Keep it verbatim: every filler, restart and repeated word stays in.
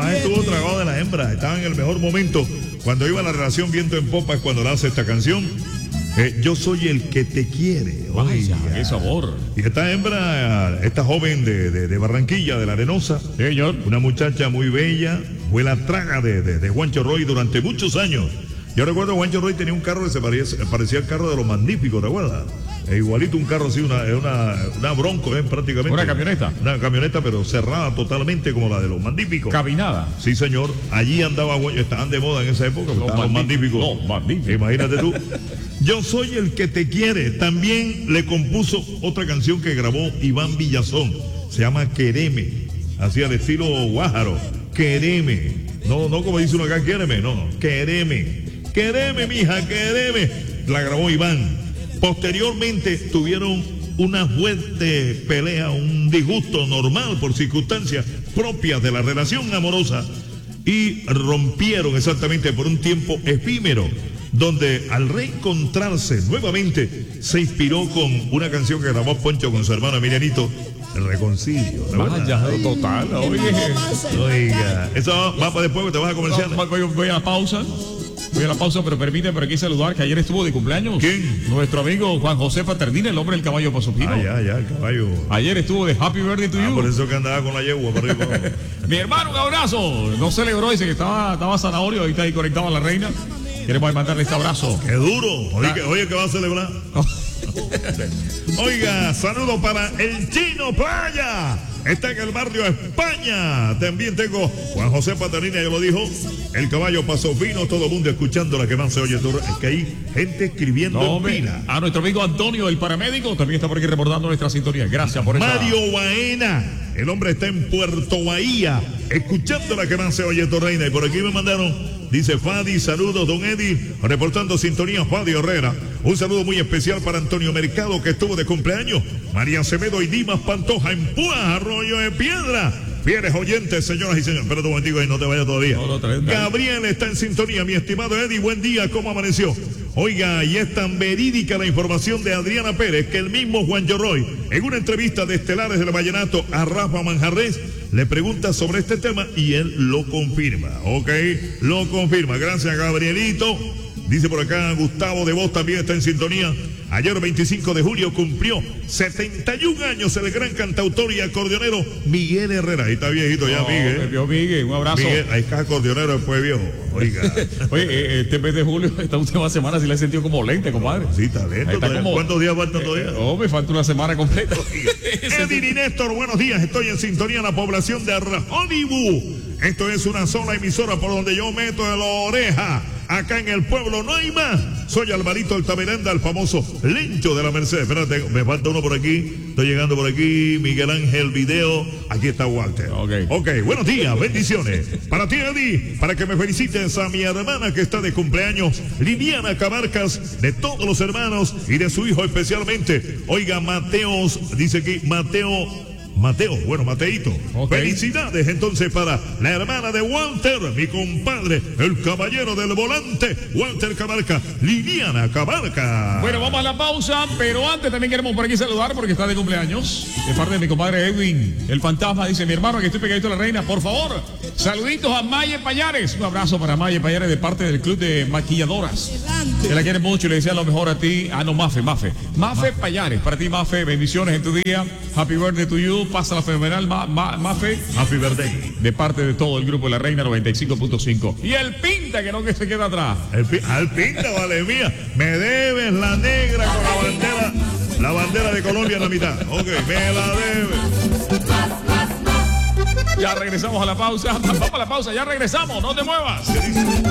más estuvo tragado de la hembra. Estaba en el mejor momento. Cuando iba la relación viento en popa es cuando le hace esta canción. Eh, yo soy el que te quiere. Vaya, qué sabor. Y esta hembra, esta joven de, de, de Barranquilla, de La Arenosa, señor, una muchacha muy bella, fue la traga de, de, de Juancho Roy durante muchos años. Yo recuerdo que Juancho Roy tenía un carro que se parecía, parecía el carro de los Magníficos, ¿te acuerdas? E igualito un carro así, una, una, una Bronco, ¿eh? Prácticamente. ¿Una camioneta? Una camioneta, pero cerrada totalmente como la de los Magníficos. Cabinada. Sí, señor. Allí andaba Juancho, estaban de moda en esa época, los, estaban magníficos. los Magníficos. Los Magníficos. Imagínate tú. Yo soy el que te quiere. También le compuso otra canción que grabó Iván Villazón. Se llama Quereme. Así al estilo Guájaro. Quereme. No, no como dice uno acá, quéreme. No, quereme. Quereme, mija, quereme. La grabó Iván. Posteriormente tuvieron una fuerte pelea, un disgusto normal por circunstancias propias de la relación amorosa y rompieron exactamente por un tiempo efímero, donde al reencontrarse nuevamente se inspiró con una canción que grabó Poncho con su hermano Emilianito, El Reconcilio. Vaya, total, oye. Oiga, eso va para después que te vas a comercial. No, voy, voy a la pausa. Voy a la pausa, pero permíteme por aquí saludar que ayer estuvo de cumpleaños. ¿Quién? Nuestro amigo Juan José Paternina, el hombre del caballo pasofino. Ah, ya, ya, el caballo. Ayer estuvo de Happy Birthday to ah, you. Por eso que andaba con la yegua para arriba. Mi hermano, un abrazo. No celebró, dice que estaba, estaba zanahorio, ahorita ahí conectado a la reina. Queremos mandarle este abrazo. ¡Qué duro! Oye, que, oye, que va a celebrar. Oiga, saludo para el Chino Playa. Está en el barrio España. También tengo Juan José Paternina, ya lo dijo. El caballo pasó fino, todo el mundo escuchando la que más se oye. Es que hay gente escribiendo no, en pila. A nuestro amigo Antonio, el paramédico, también está por aquí reportando nuestra sintonía. Gracias por eso. Mario esa... Baena. El hombre está en Puerto Bahía, escuchando la que más se oye, Torreina. Y por aquí me mandaron, dice Fadi, saludos, don Eddie, reportando sintonía, Fadi Herrera. Un saludo muy especial para Antonio Mercado, que estuvo de cumpleaños. María Acevedo y Dimas Pantoja en Púa, Arroyo de Piedra. Fieles oyentes, señoras y señores. Espérate un momentico ahí, no te vayas todavía. No, no, traes, Gabriel está en sintonía, mi estimado Eddie. Buen día, ¿cómo amaneció? Oiga, y es tan verídica la información de Adriana Pérez que el mismo Juan Yorroy, en una entrevista de Estelares del Vallenato a Rafa Manjarres, le pregunta sobre este tema y él lo confirma. Ok, lo confirma. Gracias, Gabrielito. Dice por acá Gustavo de Voz también está en sintonía. Ayer veinticinco de julio cumplió setenta y un años el gran cantautor y acordeonero Miguel Herrera. Ahí está viejito ya, no, Miguel. Me vio Miguel, un abrazo. Miguel, ahí está acordeonero después viejo. Oiga. Oye, este mes de julio, esta última semana sí la he sentido como lente, compadre. Sí, está lento. Está como... ¿Cuántos días faltan todavía? Eh, oh, me falta una semana completa. Edwin y Néstor, buenos días. Estoy en sintonía en la población de Arrajónibu. Esto es una sola emisora por donde yo meto la oreja. Acá en el pueblo no hay más. Soy Alvarito Altamiranda, el famoso Lencho de la Merced. Espérate, me falta uno por aquí. Estoy llegando por aquí. Miguel Ángel Video. Aquí está Walter. Ok. Ok, buenos días, bendiciones. Para ti, Eddie, para que me felicites a mi hermana que está de cumpleaños, Liliana Cabarcas, de todos los hermanos y de su hijo especialmente. Oiga, Mateos, dice aquí, Mateo... Mateo, bueno, Mateito. Okay. Felicidades entonces para la hermana de Walter, mi compadre, el caballero del volante, Walter Cabarca, Liliana Cabarca. Bueno, vamos a la pausa, pero antes también queremos por aquí saludar porque está de cumpleaños. De parte de mi compadre Edwin, el fantasma, dice mi hermano que estoy pegadito a la reina, por favor, saluditos a Maye Payares. Un abrazo para Maye Payares de parte del club de maquilladoras. Que la quiere mucho y le desea lo mejor a ti. Ah, no, Mafe, Mafe. Mafe Payares, para ti, Mafe, bendiciones en tu día. Happy birthday to you. Pásala fenomenal, ma, ma, Mafe. Happy birthday. De parte de todo el grupo de la Reina noventa y cinco punto cinco. Y el Pinta, que no que se queda atrás. El, al Pinta, vale mía. Me debes la negra con la bandera, la bandera de Colombia en la mitad. Ok, me la debes. Ya regresamos a la pausa. Vamos a la pausa, ya regresamos. No te muevas.